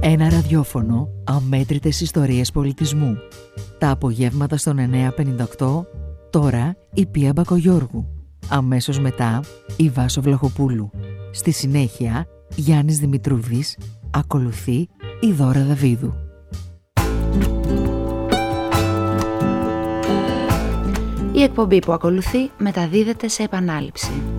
Ένα ραδιόφωνο, αμέτρητες ιστορίες πολιτισμού. Τα απογεύματα στον 958, τώρα η Πία Μπακογιώργου. Αμέσως μετά η Βάσο Βλαχοπούλου. Στη συνέχεια Γιάννης Δημητρούδης, ακολουθεί η Δώρα Δαβίδου. Η εκπομπή που ακολουθεί μεταδίδεται σε επανάληψη.